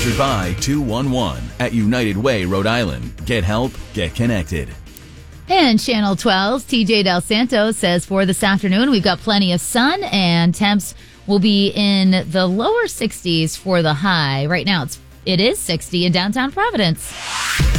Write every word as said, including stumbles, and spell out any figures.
Sponsored by two one one at United Way, Rhode Island. Get help, get connected. And Channel twelve's T J Del Santo says for this afternoon, we've got plenty of sun and temps will be in the lower sixties for the high. Right now, it's, it is sixty in downtown Providence.